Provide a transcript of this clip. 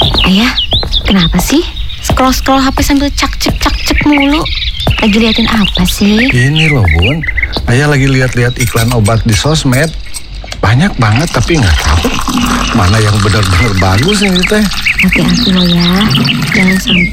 Ayah, kenapa sih? Scroll HP sambil cak-cek mulu. Lagi liatin apa sih? Ini loh Bun, Ayah lagi lihat-lihat iklan obat di sosmed. Banyak banget tapi nggak tahu mana yang benar-benar bagus ini teh. Hati-hati lo ya, jangan sampai